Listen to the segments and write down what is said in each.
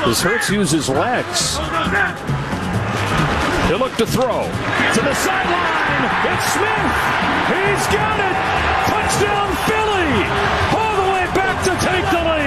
as Hurts uses legs. He'll look to throw. To the sideline. It's Smith. He's got it. Touchdown Philly. All the way back to take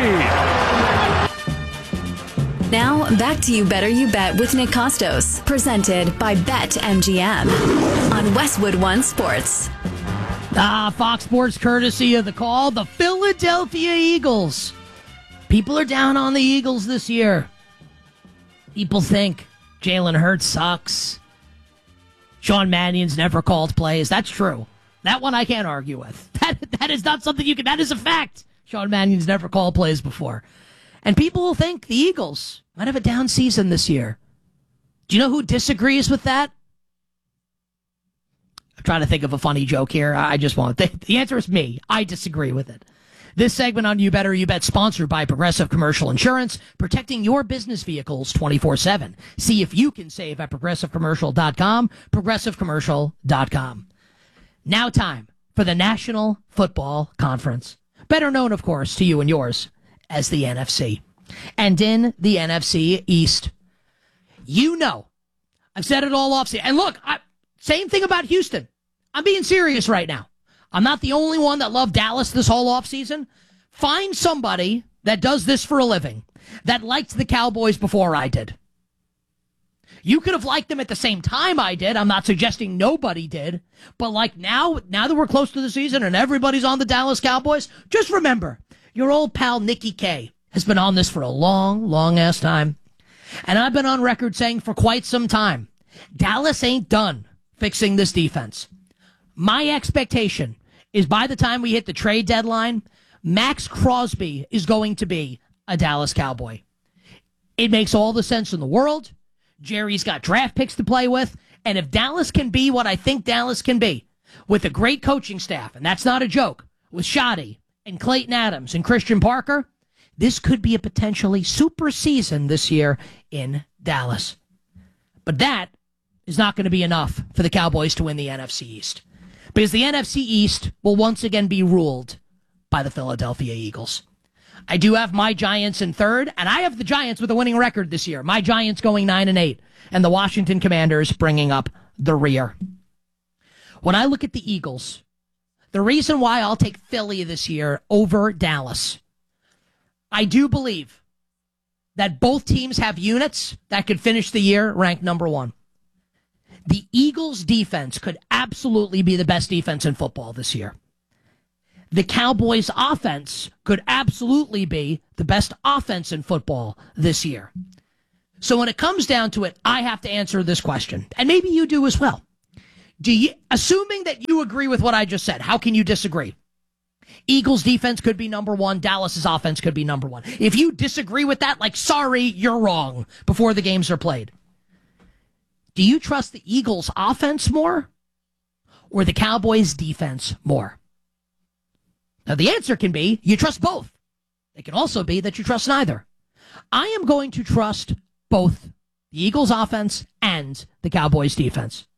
the lead. Now, back to You Better You Bet with Nick Costos. Presented by BetMGM on Westwood One Sports. Fox Sports courtesy of The Call. The Philadelphia Eagles. People are down on the Eagles this year. People think Jalen Hurts sucks. Sean Mannion's never called plays. That's true. That one I can't argue with. That is not something you can... That is a fact. Sean Mannion's never called plays before. And people will think the Eagles might have a down season this year. Do you know who disagrees with that? I'm trying to think of a funny joke here. I just won't. The answer is me. I disagree with it. This segment on You Better You Bet, sponsored by Progressive Commercial Insurance, protecting your business vehicles 24/7. See if you can save at ProgressiveCommercial.com, ProgressiveCommercial.com. Now time for the National Football Conference, better known, of course, to you and yours as the NFC. And in the NFC East, you know, I've said it all offseason. And look, same thing about Houston. I'm being serious right now. I'm not the only one that loved Dallas this whole offseason. Find somebody that does this for a living, that liked the Cowboys before I did. You could have liked them at the same time I did. I'm not suggesting nobody did. But like now that we're close to the season and everybody's on the Dallas Cowboys, just remember, your old pal Nikki K has been on this for a long, long-ass time. And I've been on record saying for quite some time, Dallas ain't done fixing this defense. My expectation is by the time we hit the trade deadline, Max Crosby is going to be a Dallas Cowboy. It makes all the sense in the world. Jerry's got draft picks to play with. And if Dallas can be what I think Dallas can be, with a great coaching staff, and that's not a joke, with Shoddy and Clayton Adams and Christian Parker, this could be a potentially super season this year in Dallas. But that is not going to be enough for the Cowboys to win the NFC East. Because the NFC East will once again be ruled by the Philadelphia Eagles. I do have my Giants in third, and I have the Giants with a winning record this year. My Giants going 9-8, and the Washington Commanders bringing up the rear. When I look at the Eagles, the reason why I'll take Philly this year over Dallas, I do believe that both teams have units that could finish the year ranked number one. The Eagles' defense could absolutely be the best defense in football this year. The Cowboys' offense could absolutely be the best offense in football this year. So when it comes down to it, I have to answer this question, and maybe you do as well. Assuming that you agree with what I just said, how can you disagree? Eagles' defense could be number one. Dallas' offense could be number one. If you disagree with that, sorry, you're wrong before the games are played. Do you trust the Eagles' offense more or the Cowboys' defense more? Now, the answer can be you trust both. It can also be that you trust neither. I am going to trust both the Eagles' offense and the Cowboys' defense.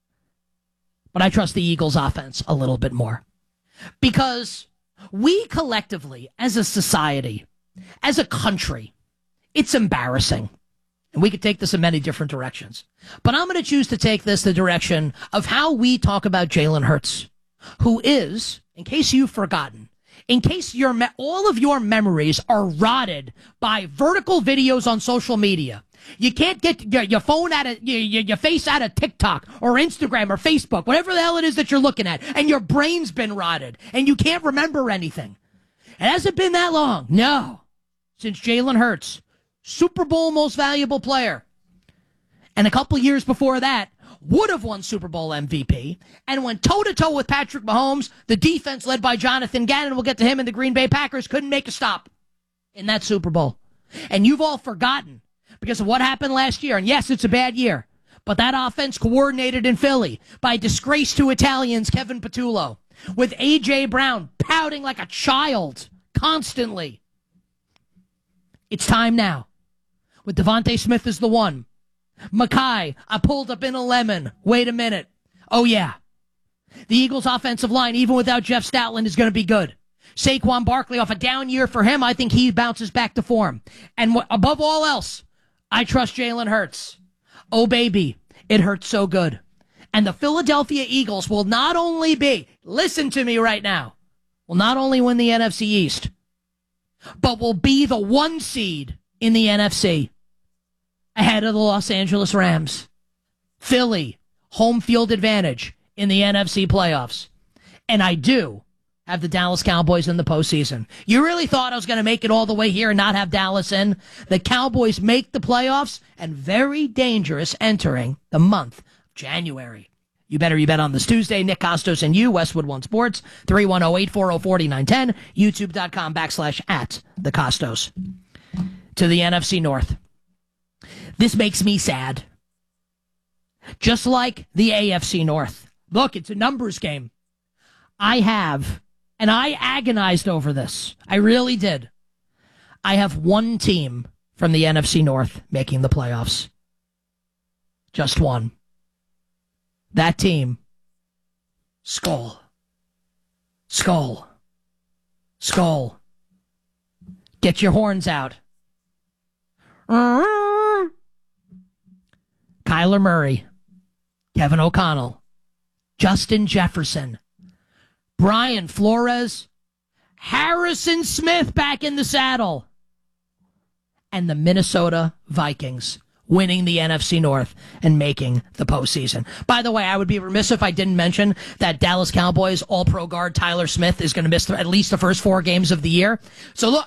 But I trust the Eagles' offense a little bit more. Because we collectively, as a society, as a country, it's embarrassing. And we could take this in many different directions. But I'm going to choose to take this the direction of how we talk about Jalen Hurts, who is, in case you've forgotten, in case all of your memories are rotted by vertical videos on social media. You can't get your phone out of your face out of TikTok or Instagram or Facebook, whatever the hell it is that you're looking at, and your brain's been rotted and you can't remember anything. It hasn't been that long, no, since Jalen Hurts, Super Bowl most valuable player, and a couple years before that, would have won Super Bowl MVP, and went toe-to-toe with Patrick Mahomes, the defense led by Jonathan Gannon, we'll get to him, and the Green Bay Packers couldn't make a stop in that Super Bowl. And you've all forgotten because of what happened last year. And yes, it's a bad year, but that offense coordinated in Philly by disgrace to Italians Kevin Patullo, with A.J. Brown pouting like a child constantly. It's time now. With Devontae Smith as the one. Mackay, I pulled up in a lemon. Wait a minute. Oh, yeah. The Eagles' offensive line, even without Jeff Stoutland, is going to be good. Saquon Barkley off a down year for him. I think he bounces back to form. And above all else, I trust Jalen Hurts. Oh, baby, it hurts so good. And the Philadelphia Eagles will not only be, listen to me right now, will not only win the NFC East, but will be the 1 seed in the NFC ahead of the Los Angeles Rams. Philly, home field advantage in the NFC playoffs. And I do have the Dallas Cowboys in the postseason. You really thought I was going to make it all the way here and not have Dallas in? The Cowboys make the playoffs and very dangerous entering the month of January. You bet on this Tuesday. Nick Costos and you, Westwood One Sports, 310-840-4910, youtube.com/@the Costos. To the NFC North. This makes me sad. Just like the AFC North. Look, it's a numbers game. I agonized over this. I really did. I have one team from the NFC North making the playoffs. Just one. That team. Skull. Skull. Skull. Get your horns out. Kyler Murray. Kevin O'Connell. Justin Jefferson. Brian Flores. Harrison Smith back in the saddle. And the Minnesota Vikings winning the NFC North and making the postseason. By the way, I would be remiss if I didn't mention that Dallas Cowboys All-Pro guard Tyler Smith is going to miss at least the first 4 games of the year. So look,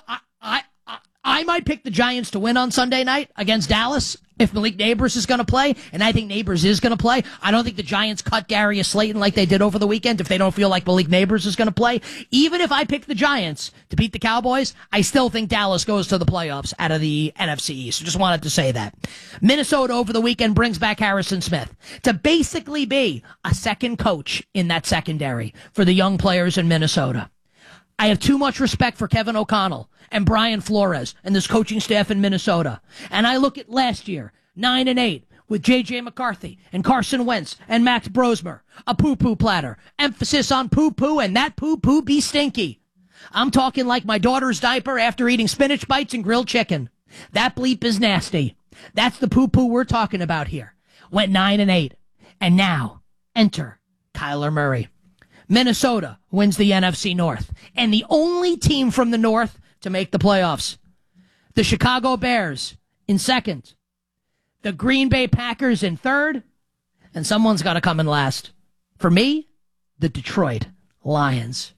I might pick the Giants to win on Sunday night against Dallas if Malik Neighbors is going to play, and I think Neighbors is going to play. I don't think the Giants cut Darius Slayton like they did over the weekend if they don't feel like Malik Neighbors is going to play. Even if I pick the Giants to beat the Cowboys, I still think Dallas goes to the playoffs out of the NFC East. Just wanted to say that. Minnesota over the weekend brings back Harrison Smith to basically be a second coach in that secondary for the young players in Minnesota. I have too much respect for Kevin O'Connell and Brian Flores and this coaching staff in Minnesota. And I look at last year, 9-8, with J.J. McCarthy and Carson Wentz and Max Brosmer. A poo-poo platter. Emphasis on poo-poo, and that poo-poo be stinky. I'm talking like my daughter's diaper after eating spinach bites and grilled chicken. That bleep is nasty. That's the poo-poo we're talking about here. Went 9-8. And now, enter Kyler Murray. Minnesota wins the NFC North. And the only team from the North to make the playoffs. The Chicago Bears in second. The Green Bay Packers in third. And someone's got to come in last. For me, the Detroit Lions.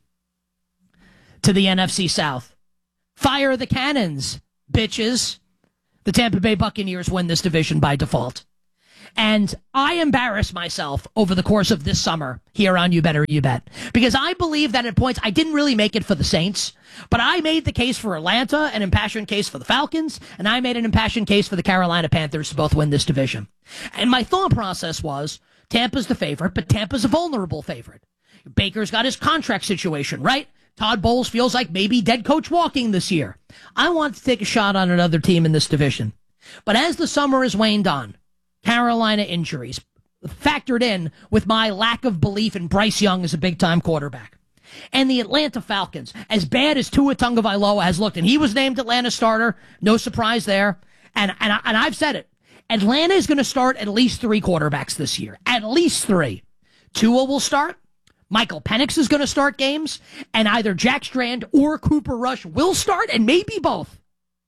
To the NFC South. Fire the cannons, bitches. The Tampa Bay Buccaneers win this division by default. And I embarrassed myself over the course of this summer here on You Better You Bet. Because I believe that at points I didn't really make it for the Saints, but I made the case for Atlanta, an impassioned case for the Falcons, and I made an impassioned case for the Carolina Panthers to both win this division. And my thought process was, Tampa's the favorite, but Tampa's a vulnerable favorite. Baker's got his contract situation, right? Todd Bowles feels like maybe dead coach walking this year. I want to take a shot on another team in this division. But as the summer has waned on, Carolina injuries factored in with my lack of belief in Bryce Young as a big-time quarterback. And the Atlanta Falcons, as bad as Tua Tagovailoa has looked, and he was named Atlanta starter, no surprise there. And I've said it. Atlanta is going to start at least 3 quarterbacks this year. At least 3. Tua will start. Michael Penix is going to start games. And either Jack Strand or Cooper Rush will start, and maybe both.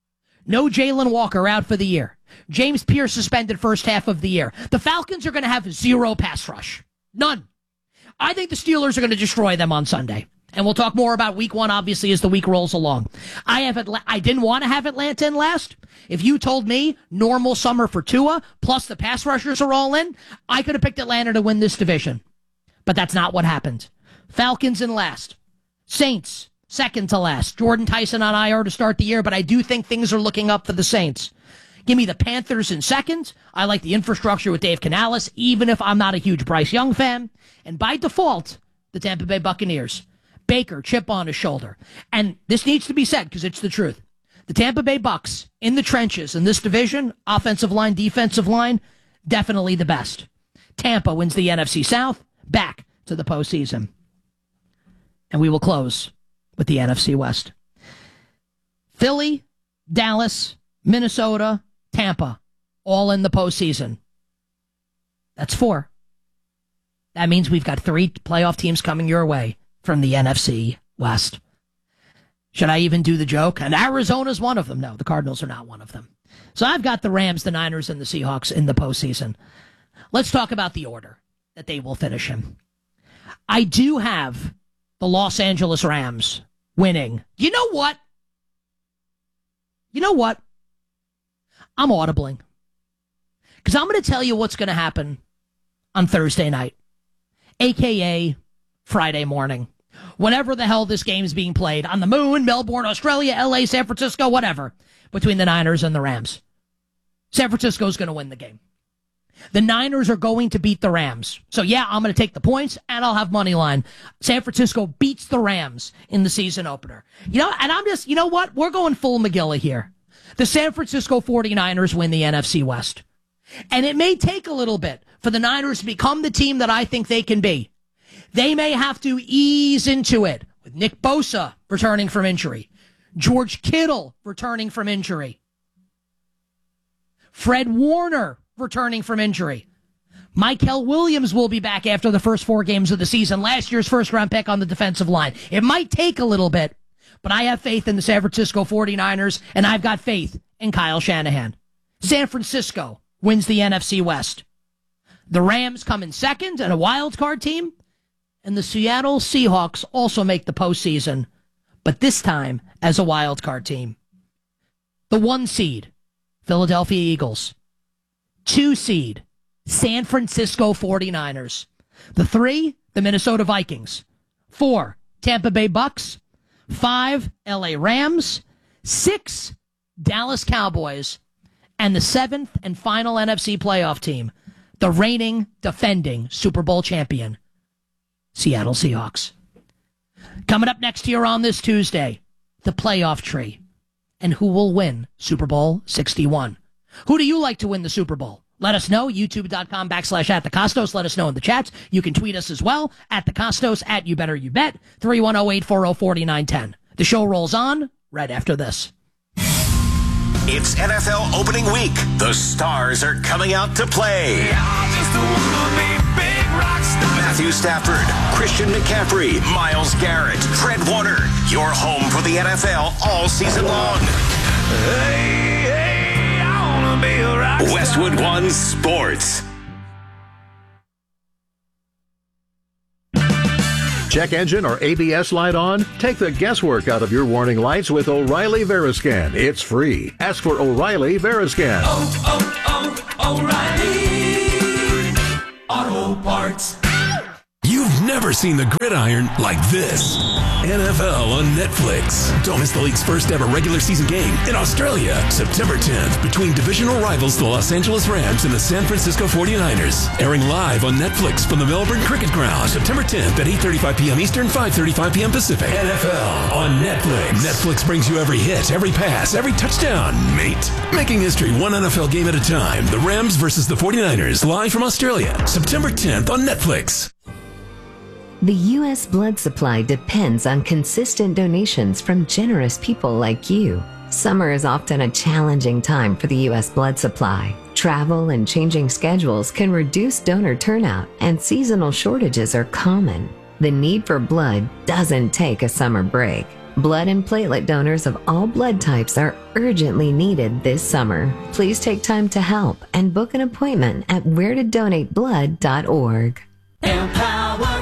No Jalen Walker out for the year. James Pierce suspended first half of the year. The Falcons are going to have 0 pass rush. None. I think the Steelers are going to destroy them on Sunday. And we'll talk more about week 1, obviously, as the week rolls along. I didn't want to have Atlanta in last. If you told me normal summer for Tua, plus the pass rushers are all in, I could have picked Atlanta to win this division. But that's not what happened. Falcons in last. Saints, second to last. Jordan Tyson on IR to start the year, but I do think things are looking up for the Saints. Give me the Panthers in second. I like the infrastructure with Dave Canales, even if I'm not a huge Bryce Young fan. And by default, the Tampa Bay Buccaneers. Baker, chip on his shoulder. And this needs to be said because it's the truth. The Tampa Bay Bucs in the trenches in this division, offensive line, defensive line, definitely the best. Tampa wins the NFC South, back to the postseason. And we will close with the NFC West. Philly, Dallas, Minnesota, Tampa, all in the postseason. That's 4. That means we've got 3 playoff teams coming your way from the NFC West. Should I even do the joke? And Arizona's one of them. No, the Cardinals are not one of them. So I've got the Rams, the Niners, and the Seahawks in the postseason. Let's talk about the order that they will finish in. I do have the Los Angeles Rams winning. You know what? I'm audibling. Because I'm going to tell you what's going to happen on Thursday night, a.k.a. Friday morning. Whenever the hell this game is being played, on the moon, Melbourne, Australia, LA, San Francisco, whatever, between the Niners and the Rams. San Francisco's going to win the game. The Niners are going to beat the Rams. So yeah, I'm going to take the points and I'll have money line. San Francisco beats the Rams in the season opener. And I'm just, you know what? We're going full McGillah here. The San Francisco 49ers win the NFC West. And it may take a little bit for the Niners to become the team that I think they can be. They may have to ease into it with Nick Bosa returning from injury, George Kittle returning from injury, Fred Warner returning from injury. Mykal Williams will be back after the first 4 games of the season, last year's first-round pick on the defensive line. It might take a little bit, but I have faith in the San Francisco 49ers, and I've got faith in Kyle Shanahan. San Francisco wins the NFC West. The Rams come in second and a wild card team, and the Seattle Seahawks also make the postseason, but this time as a wild card team. The 1 seed, Philadelphia Eagles. 2 seed, San Francisco 49ers. The 3, the Minnesota Vikings. 4, Tampa Bay Bucks. 5, LA Rams. 6, Dallas Cowboys. And the 7th and final NFC playoff team, the reigning, defending Super Bowl champion, Seattle Seahawks. Coming up next year on this Tuesday, the playoff tree. And who will win Super Bowl 61? Who do you like to win the Super Bowl? Let us know, youtube.com/@thecostos. Let us know in the chats. You can tweet us as well, @thecostos, @YouBetterYouBet, 310-840-4910. The show rolls on right after this. It's NFL opening week. The stars are coming out to play. Matthew Stafford, Christian McCaffrey, Myles Garrett, Fred Warner. Your home for the NFL all season long. Hey, I wanna be a rock star. Westwood One Sports. Check engine or ABS light on? Take the guesswork out of your warning lights with O'Reilly Veriscan. It's free. Ask for O'Reilly Veriscan. O'Reilly Auto Parts. You've never seen the gridiron like this. NFL on Netflix. Don't miss the league's first ever regular season game in Australia, September 10th, between divisional rivals the Los Angeles Rams and the San Francisco 49ers. Airing live on Netflix from the Melbourne Cricket Ground, September 10th at 8:35 p.m. Eastern, 5:35 p.m. Pacific. NFL on Netflix. Netflix brings you every hit, every pass, every touchdown, mate. Making history one NFL game at a time. The Rams versus the 49ers, live from Australia, September 10th on Netflix. The U.S. blood supply depends on consistent donations from generous people like you. Summer is often a challenging time for the U.S. blood supply. Travel and changing schedules can reduce donor turnout, and seasonal shortages are common. The need for blood doesn't take a summer break. Blood and platelet donors of all blood types are urgently needed this summer. Please take time to help and book an appointment at wheretodonateblood.org. Empower.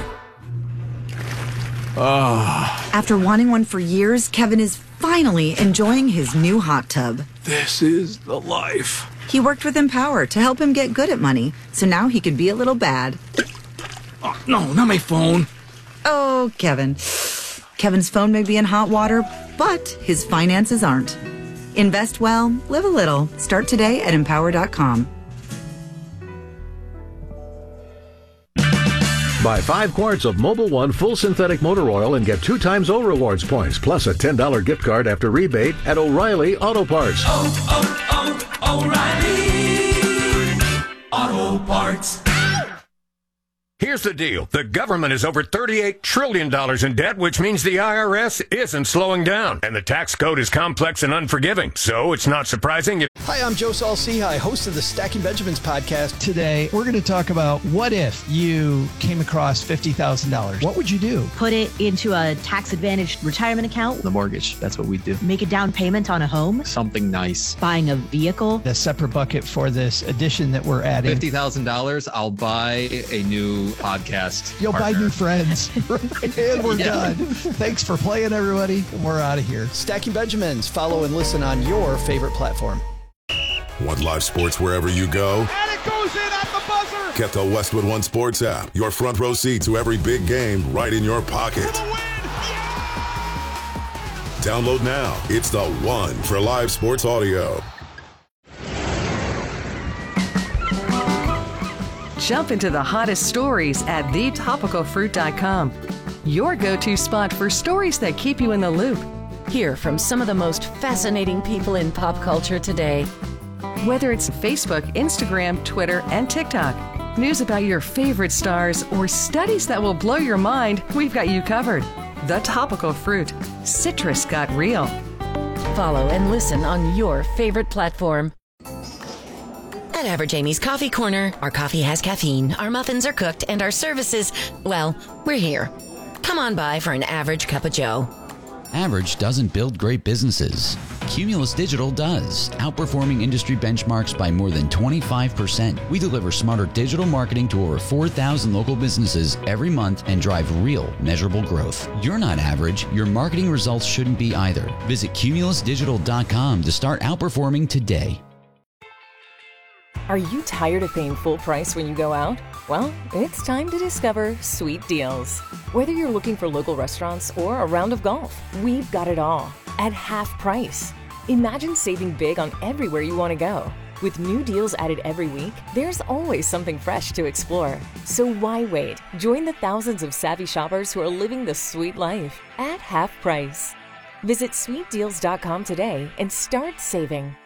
After wanting one for years, Kevin is finally enjoying his new hot tub. This is the life. He worked with Empower to help him get good at money, so now he can be a little bad. Oh, no, not my phone. Oh, Kevin. Kevin's phone may be in hot water, but his finances aren't. Invest well, live a little. Start today at Empower.com. Buy 5 quarts of Mobil 1 full synthetic motor oil and get 2 times O Rewards points, plus a $10 gift card after rebate at O'Reilly Auto Parts. O'Reilly Auto Parts. Here's the deal. The government is over $38 trillion in debt, which means the IRS isn't slowing down. And the tax code is complex and unforgiving. So it's not surprising if... Hi, I'm Joe Saul-Sehy, host of the Stacking Benjamins podcast. Today, we're going to talk about what if you came across $50,000. What would you do? Put it into a tax-advantaged retirement account. The mortgage, that's what we do. Make a down payment on a home. Something nice. Buying a vehicle. A separate bucket for this addition that we're adding. $50,000, I'll buy a new podcast. You'll partner. buy new friends. And we're done. Thanks for playing, everybody. We're out of here. Stacking Benjamins. Follow and listen on your favorite platform. Want live sports wherever you go? And it goes in at the buzzer. Get the Westwood One Sports app. Your front row seat to every big game right in your pocket. Download now. It's the one for live sports audio. Jump into the hottest stories at thetopicalfruit.com. Your go-to spot for stories that keep you in the loop. Hear from some of the most fascinating people in pop culture today. Whether it's Facebook, Instagram, Twitter, and TikTok, news about your favorite stars, or studies that will blow your mind, we've got you covered. The Topical Fruit. Citrus got real. Follow and listen on your favorite platform. At Average Amy's Coffee Corner, our coffee has caffeine, our muffins are cooked, and our services, well, we're here. Come on by for an average cup of joe. Average doesn't build great businesses. Cumulus Digital does, outperforming industry benchmarks by more than 25%. We deliver smarter digital marketing to over 4,000 local businesses every month and drive real, measurable growth. You're not average. Your marketing results shouldn't be either. Visit cumulusdigital.com to start outperforming today. Are you tired of paying full price when you go out? Well, it's time to discover Sweet Deals. Whether you're looking for local restaurants or a round of golf, we've got it all at half price. Imagine saving big on everywhere you want to go. With new deals added every week, there's always something fresh to explore. So why wait? Join the thousands of savvy shoppers who are living the sweet life at half price. Visit sweetdeals.com today and start saving.